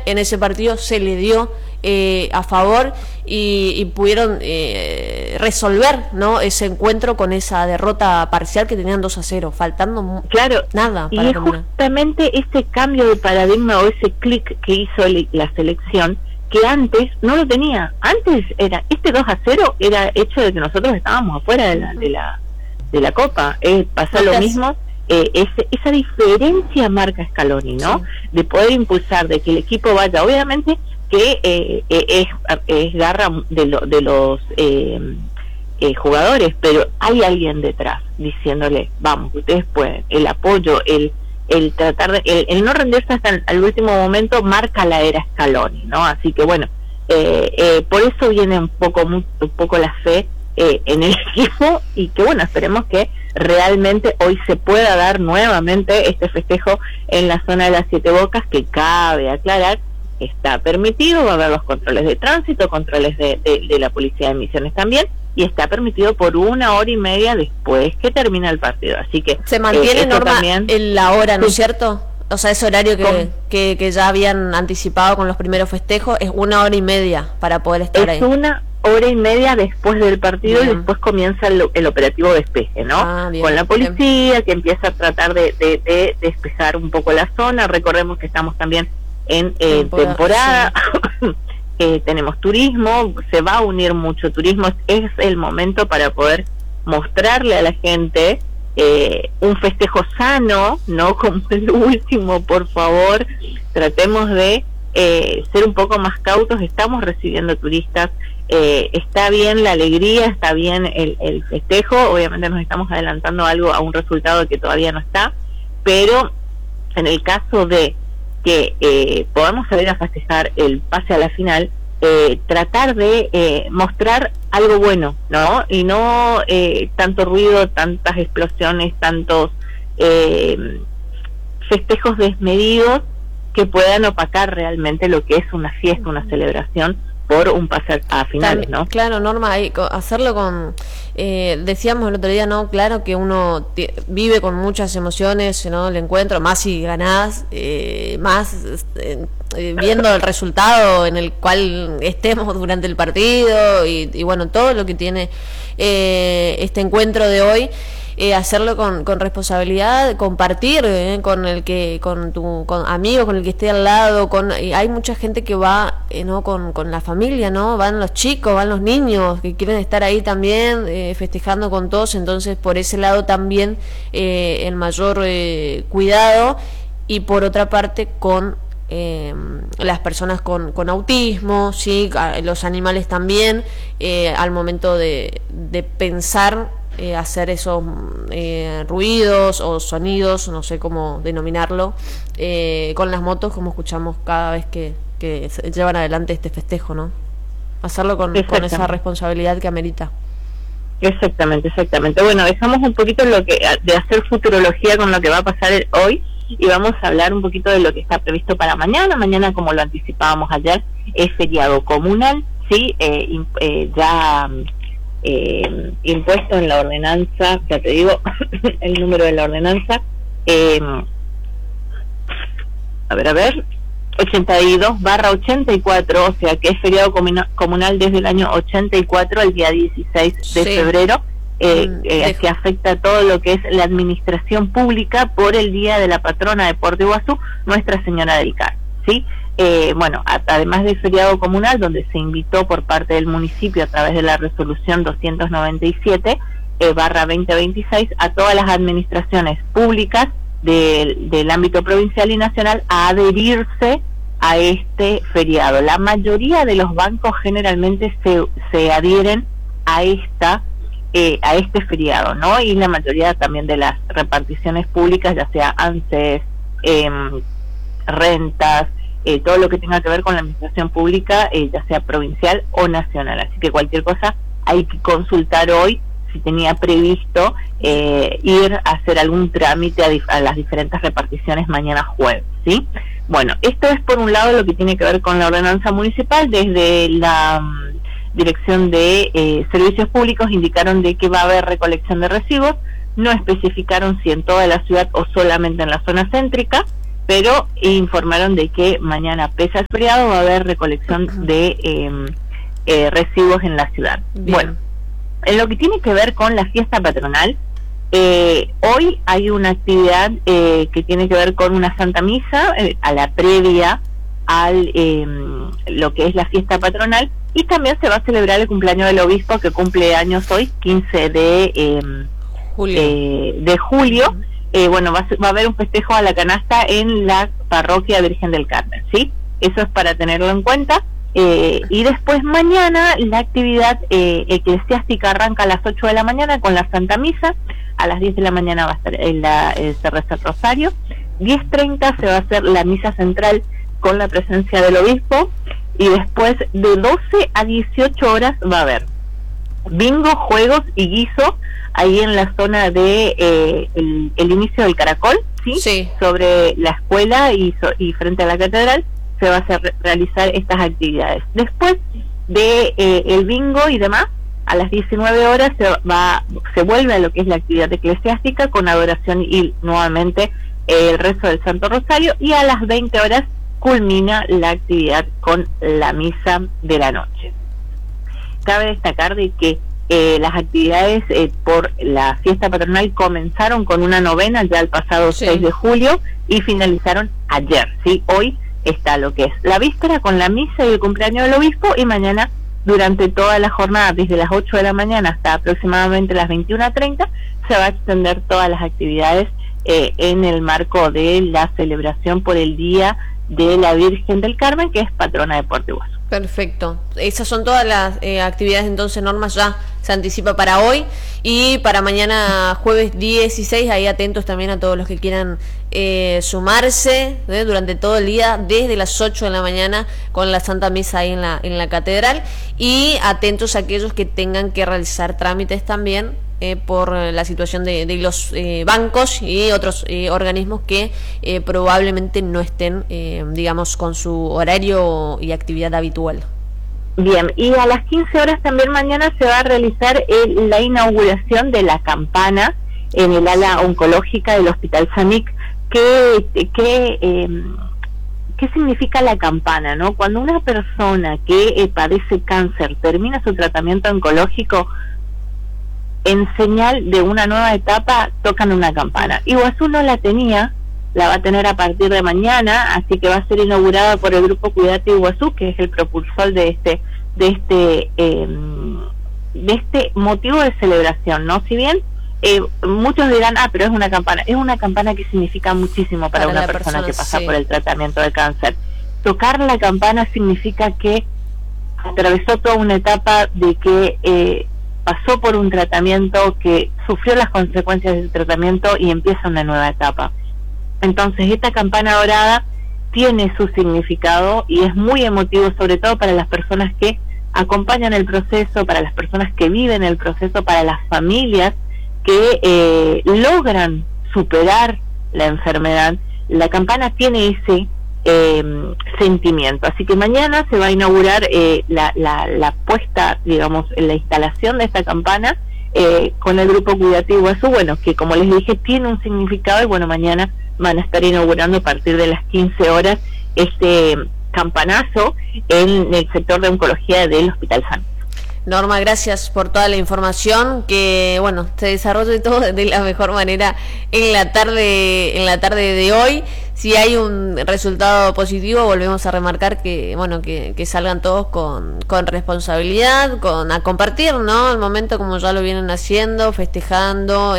en ese partido se le dio a favor y pudieron resolver, ¿no?, ese encuentro con esa derrota parcial que tenían 2-0, faltando nada para y terminar. Justamente ese cambio de paradigma o ese clic que hizo la selección, que antes no lo tenía. Antes era este 2-0 era hecho de que nosotros estábamos afuera de la Copa. Pasa lo mismo. Esa diferencia marca Scaloni, ¿no? Sí. De poder impulsar, de que el equipo vaya, obviamente que es garra de los jugadores, pero hay alguien detrás diciéndole, vamos, ustedes pueden. El apoyo, el tratar de, el no rendirse hasta el último momento marca la era Scaloni, ¿no? Así que bueno, por eso viene un poco la fe en el equipo, y que bueno, esperemos que realmente hoy se pueda dar nuevamente este festejo en la zona de las Siete Bocas, que cabe aclarar, está permitido, va a haber los controles de tránsito, controles de la policía de Misiones también, y está permitido por 1 hora y media después que termina el partido, así que se mantiene, Norma, en la hora, ¿no es cierto? O sea, ese horario que ya habían anticipado con los primeros festejos es 1 hora y media para poder estar ahí. Es 1 hora y media después del partido, bien. Y después comienza el operativo despeje, ¿no? Bien, con la policía, bien. Que empieza a tratar de despejar un poco la zona. Recordemos que estamos también en temporada. Sí. Tenemos turismo, se va a unir mucho turismo. Es el momento para poder mostrarle a la gente un festejo sano, no como el último, por favor. Tratemos de ser un poco más cautos. Estamos recibiendo turistas, está bien la alegría, está bien el festejo. Obviamente nos estamos adelantando a un resultado que todavía no está, pero en el caso de que podamos salir a festejar el pase a la final, tratar de mostrar algo bueno, ¿no? Y no tanto ruido, tantas explosiones, tantos festejos desmedidos que puedan opacar realmente lo que es una fiesta, una celebración por un pase a finales, ¿no? Claro, Norma, hacerlo con... decíamos el otro día, ¿no? Claro que uno vive con muchas emociones, ¿no? El encuentro, más si ganás, más viendo el resultado en el cual estemos durante el partido y bueno, todo lo que tiene este encuentro de hoy. Hacerlo con responsabilidad, compartir con amigo, con el que esté al lado, hay mucha gente que va no con la familia, ¿no? Van los chicos, van los niños que quieren estar ahí también festejando con todos, entonces por ese lado también el mayor cuidado, y por otra parte con las personas con autismo, sí, los animales también, al momento de pensar hacer esos ruidos o sonidos, no sé cómo denominarlo, con las motos, como escuchamos cada vez que se llevan adelante este festejo, ¿no? Hacerlo con esa responsabilidad que amerita. Exactamente. Bueno, dejamos un poquito de hacer futurología con lo que va a pasar hoy, y vamos a hablar un poquito de lo que está previsto para mañana. Mañana, como lo anticipábamos ayer, es feriado comunal, sí, ya impuesto en la ordenanza, ya te digo el número de la ordenanza, 82/84, o sea que es feriado comunal desde el año 84 al día 16 de febrero, que afecta a todo lo que es la administración pública por el día de la patrona de Puerto Iguazú, Nuestra Señora del Carmen, ¿sí? Bueno, además del feriado comunal, donde se invitó por parte del municipio a través de la resolución 297/2026 a todas las administraciones públicas del ámbito provincial y nacional a adherirse a este feriado. La mayoría de los bancos generalmente se adhieren a este feriado, ¿no? Y la mayoría también de las reparticiones públicas, ya sea ANSES, rentas, todo lo que tenga que ver con la administración pública, ya sea provincial o nacional. Así que cualquier cosa hay que consultar hoy si tenía previsto ir a hacer algún trámite a las diferentes reparticiones mañana jueves, ¿sí? Bueno, esto es por un lado lo que tiene que ver con la ordenanza municipal. Desde la Dirección de Servicios Públicos indicaron de que va a haber recolección de residuos, no especificaron si en toda la ciudad o solamente en la zona céntrica. pero informaron de que mañana, pese al feriado, va a haber recolección de residuos en la ciudad. Bien. Bueno, en lo que tiene que ver con la fiesta patronal, hoy hay una actividad que tiene que ver con una Santa Misa, a la previa al lo que es la fiesta patronal, y también se va a celebrar el cumpleaños del obispo, que cumple años hoy, 15 de julio. Bueno, va a haber un festejo a la canasta en la parroquia Virgen del Carmen, ¿sí? Eso es para tenerlo en cuenta. Y después mañana la actividad eclesiástica arranca a las 8 de la mañana con la Santa Misa. A las 10 de la mañana va a estar se reza el rosario. 10:30 se va a hacer la misa central con la presencia del obispo, y después de 12 a 18 horas va a haber bingo, juegos y guiso ahí en la zona de el inicio del Caracol, ¿sí? Sí. Sobre la escuela y frente a la catedral se va a realizar estas actividades. Después de el bingo y demás, a las 19 horas se vuelve a lo que es la actividad eclesiástica con adoración y nuevamente el rezo del Santo Rosario, y a las 20 horas culmina la actividad con la misa de la noche. Cabe destacar de que las actividades por la fiesta patronal comenzaron con una novena ya el pasado 6 de julio y finalizaron ayer, ¿sí? Hoy está lo que es la víspera con la misa y el cumpleaños del obispo, y mañana durante toda la jornada, desde las 8 de la mañana hasta aproximadamente las 21:30, se va a extender todas las actividades en el marco de la celebración por el Día de la Virgen del Carmen, que es patrona de Puerto Iguazú. Perfecto. Esas son todas las actividades, entonces, Norma, ya se anticipa para hoy y para mañana jueves 16, ahí atentos también a todos los que quieran sumarse durante todo el día, desde las 8 de la mañana con la Santa Misa ahí en la catedral, y atentos a aquellos que tengan que realizar trámites también por la situación de los bancos y otros organismos que probablemente no estén, digamos, con su horario y actividad habitual. Bien, y a las 15 horas también mañana se va a realizar la inauguración de la campana en el ala oncológica del Hospital Sanic. ¿Qué significa la campana, no? Cuando una persona que padece cáncer termina su tratamiento oncológico, en señal de una nueva etapa tocan una campana. Iguazú no la tenía, la va a tener a partir de mañana, así que va a ser inaugurada por el grupo Cuidate Iguazú, que es el propulsor de este motivo de celebración, ¿no? Si bien muchos dirán, pero es una campana que significa muchísimo para una persona que pasa por el tratamiento de cáncer. Tocar la campana significa que atravesó toda una etapa de que pasó por un tratamiento, que sufrió las consecuencias del tratamiento y empieza una nueva etapa. Entonces esta campana dorada tiene su significado y es muy emotivo, sobre todo para las personas que acompañan el proceso, para las personas que viven el proceso, para las familias que logran superar la enfermedad. La campana tiene ese sentimiento, así que mañana se va a inaugurar la puesta, digamos, la instalación de esta campana con el grupo Cuidate Iguazú, bueno, que como les dije tiene un significado, y bueno, mañana van a estar inaugurando a partir de las 15 horas este campanazo en el sector de oncología del Hospital San. Norma, gracias por toda la información, que bueno, se desarrolle todo de la mejor manera en la tarde de hoy. Si hay un resultado positivo, volvemos a remarcar que bueno, que salgan todos con responsabilidad, a compartir, ¿no? El momento como ya lo vienen haciendo, festejando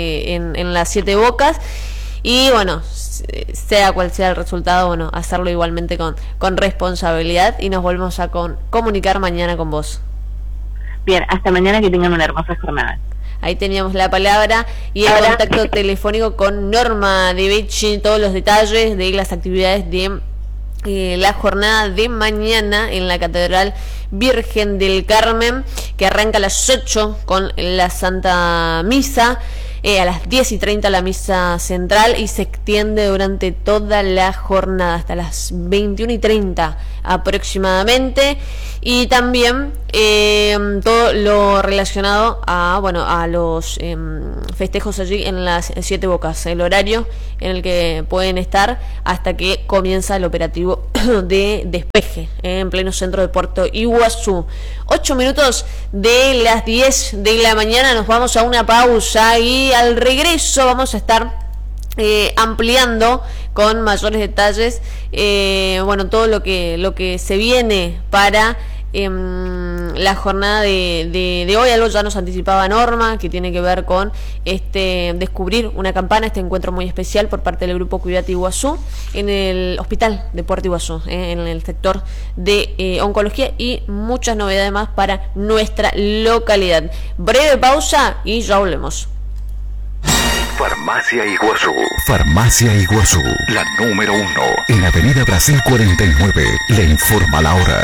en las 7 Bocas. Y bueno, sea cual sea el resultado, bueno, hacerlo igualmente con responsabilidad, y nos volvemos a comunicar mañana con vos. Bien, hasta mañana, que tengan una hermosa jornada. Ahí teníamos la palabra y el contacto telefónico con Norma De Becci, todos los detalles de las actividades de la jornada de mañana en la Catedral Virgen del Carmen, que arranca a las 8 con la Santa Misa, a las 10:30 la misa central, y se extiende durante toda la jornada hasta las 21:30 aproximadamente. Y también todo lo relacionado a los festejos allí en las 7 Bocas, el horario en el que pueden estar hasta que comienza el operativo de despeje en pleno centro de Puerto Iguazú. 8 minutos de las 10 de la mañana, nos vamos a una pausa y al regreso vamos a estar ampliando con mayores detalles todo lo que se viene para la jornada de hoy. Algo ya nos anticipaba Norma, que tiene que ver con descubrir una campana, este encuentro muy especial por parte del grupo Cuidate Iguazú en el hospital de Puerto Iguazú, en el sector de oncología, y muchas novedades más para nuestra localidad. Breve pausa y ya volvemos. Farmacia Iguazú. Farmacia Iguazú, la número 1. En Avenida Brasil 49. Le informa la hora.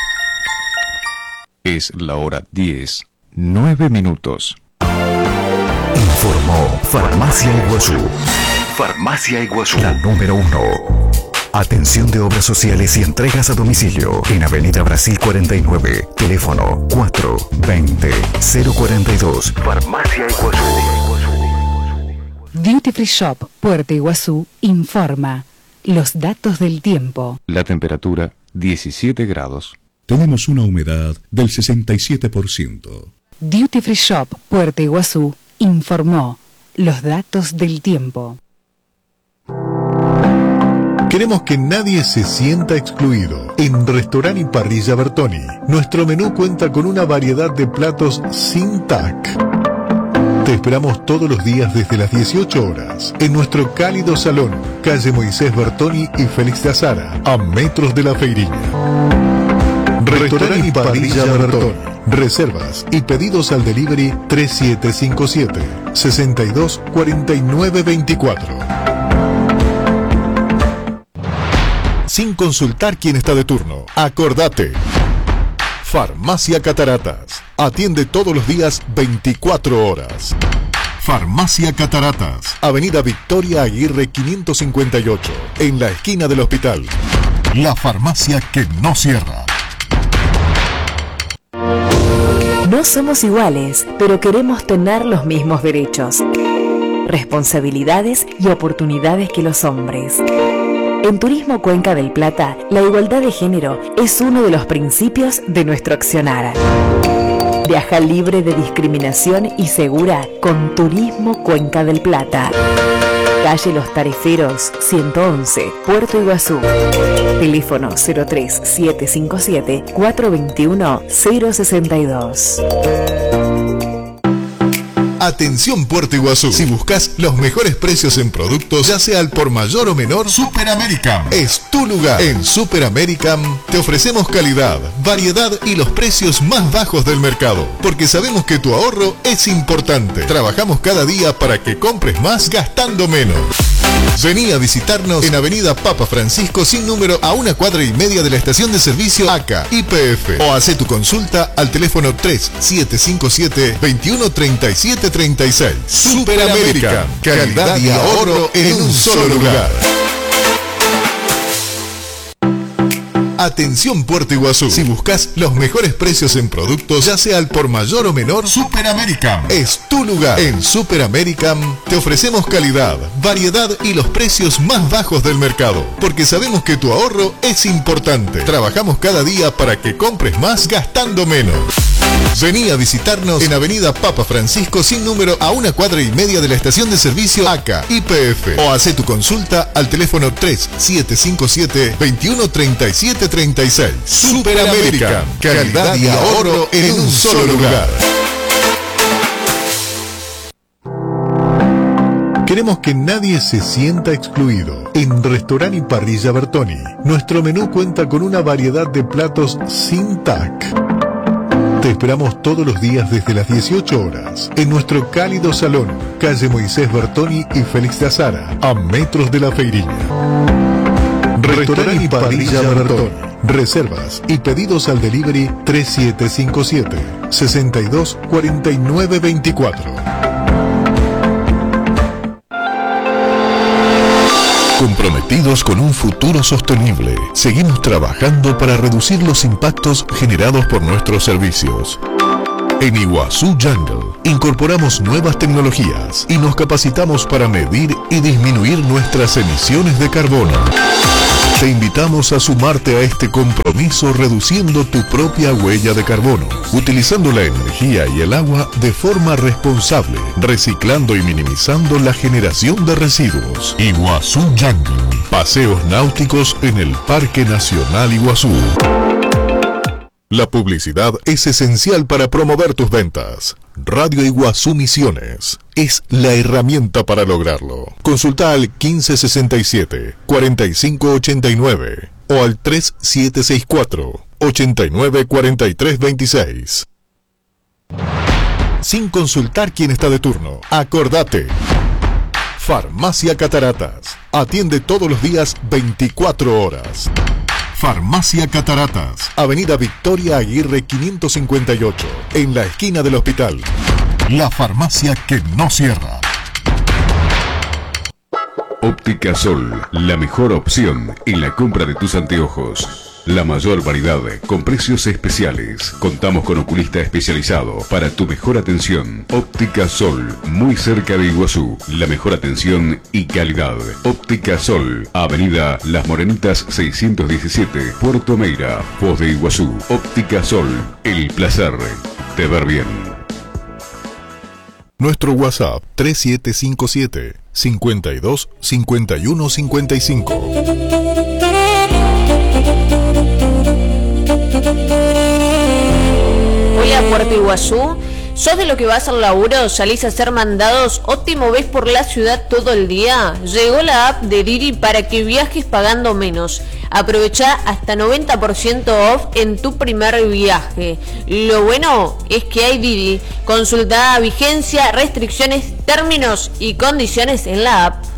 Es la hora 10, 9 minutos. Informó Farmacia Iguazú. Farmacia Iguazú, la número 1. Atención de obras sociales y entregas a domicilio en Avenida Brasil 49. Teléfono 420-042. Farmacia Iguazú. Duty Free Shop Puerto Iguazú informa los datos del tiempo. La temperatura 17 grados. Tenemos una humedad del 67%. Duty Free Shop Puerto Iguazú informó los datos del tiempo. Queremos que nadie se sienta excluido. En Restaurant y Parrilla Bertoni, nuestro menú cuenta con una variedad de platos sin TAC. Te esperamos todos los días desde las 18 horas en nuestro cálido salón, calle Moisés Bertoni y Félix de Azara, a metros de la Feiriña. Restaurant y Parrilla Bertoni. Reservas y pedidos al delivery 3757-624924. Sin consultar quién está de turno, acordate. Farmacia Cataratas. Atiende todos los días 24 horas. Farmacia Cataratas. Avenida Victoria Aguirre 558. En la esquina del hospital. La farmacia que no cierra. No somos iguales, pero queremos tener los mismos derechos, responsabilidades y oportunidades que los hombres. En Turismo Cuenca del Plata, la igualdad de género es uno de los principios de nuestro accionar. Viaja libre de discriminación y segura con Turismo Cuenca del Plata. Calle Los Tariferos, 111, Puerto Iguazú. Teléfono 03757-421-062. Atención Puerto Iguazú. Si buscas los mejores precios en productos, ya sea al por mayor o menor, Super American es tu lugar. En Super American te ofrecemos calidad, variedad y los precios más bajos del mercado, porque sabemos que tu ahorro es importante. Trabajamos cada día para que compres más gastando menos. Vení a visitarnos en Avenida Papa Francisco sin número, a 1,5 cuadras de la estación de servicio ACA YPF, o hace tu consulta al teléfono 3757-213736. Super American, calidad y ahorro en un solo lugar. Atención Puerto Iguazú. Si buscas los mejores precios en productos, ya sea al por mayor o menor, Super American es tu lugar. En Super American te ofrecemos calidad, variedad y los precios más bajos del mercado, porque sabemos que tu ahorro es importante. Trabajamos cada día para que compres más gastando menos. Vení a visitarnos en Avenida Papa Francisco sin número, a 1,5 cuadras de la estación de servicio ACA YPF, o hace tu consulta al teléfono 3757-213736. Super American, calidad y ahorro en un solo lugar. Queremos que nadie se sienta excluido. En Restaurant y Parrilla Bertoni, nuestro menú cuenta con una variedad de platos sin TAC. Te esperamos todos los días desde las 18 horas en nuestro cálido salón, calle Moisés Bertoni y Félix de Azara, a metros de la Feiriña. Restaurant y Parrilla Bertoni. Reservas y pedidos al delivery 3757-624924. Comprometidos con un futuro sostenible, seguimos trabajando para reducir los impactos generados por nuestros servicios. En Iguazú Jungle incorporamos nuevas tecnologías y nos capacitamos para medir y disminuir nuestras emisiones de carbono. Te invitamos a sumarte a este compromiso reduciendo tu propia huella de carbono, utilizando la energía y el agua de forma responsable, reciclando y minimizando la generación de residuos. Iguazú Jungle, paseos náuticos en el Parque Nacional Iguazú. La publicidad es esencial para promover tus ventas. Radio Iguazú Misiones es la herramienta para lograrlo. Consulta al 1567-4589 o al 3764-894326. Sin consultar quién está de turno, acordate. Farmacia Cataratas. Atiende todos los días 24 horas. Farmacia Cataratas, Avenida Victoria Aguirre 558, en la esquina del hospital. La farmacia que no cierra. Óptica Sol, la mejor opción en la compra de tus anteojos. La mayor variedad con precios especiales. Contamos con oculista especializado para tu mejor atención. Óptica Sol, muy cerca de Iguazú. La mejor atención y calidad. Óptica Sol, Avenida Las Morenitas 617, Puerto Meira, Foz de Iguazú. Óptica Sol, el placer de ver bien. Nuestro WhatsApp 3757 52 51 55. Hola Puerto Iguazú, ¿sos de lo que vas al laburo, salís a hacer mandados o te movés por la ciudad todo el día? Llegó la app de Didi para que viajes pagando menos. Aprovechá hasta 90% off en tu primer viaje. Lo bueno es que hay Didi. Consultá vigencia, restricciones, términos y condiciones en la app.